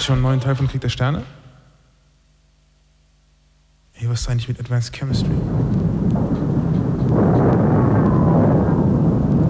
Habt ihr schon einen neuen Teil von Krieg der Sterne? Ey, was ist eigentlich mit Advanced Chemistry?